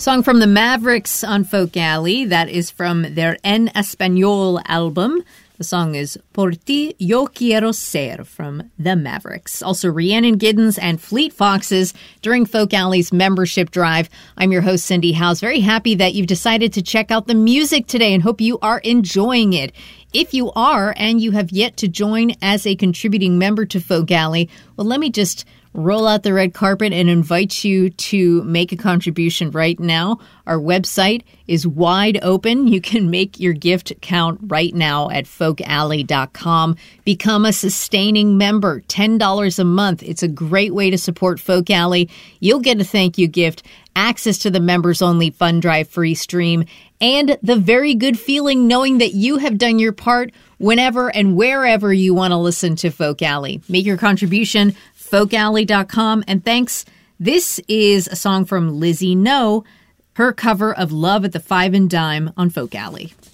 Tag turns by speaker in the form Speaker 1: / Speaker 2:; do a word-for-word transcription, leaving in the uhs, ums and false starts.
Speaker 1: Song from the Mavericks on Folk Alley. That is from their En Español album. The song is Por ti yo quiero ser from the Mavericks. Also Rhiannon Giddens and Fleet Foxes during Folk Alley's membership drive. I'm your host, Cindy Howes. Very happy that you've decided to check out the music today and hope you are enjoying it. If you are and you have yet to join as a contributing member to Folk Alley, well, let me just roll out the red carpet and invite you to make a contribution right now. Our website is wide open. You can make your gift count right now at folk alley dot com. Become a sustaining member, ten dollars a month. It's a great way to support Folk Alley. You'll get a thank you gift, access to the members-only Fund Drive free stream, and the very good feeling knowing that you have done your part whenever and wherever you want to listen to Folk Alley. Make your contribution, folk alley dot com. And thanks. This is a song from Lizzie No, her cover of Love at the Five and Dime on Folk Alley.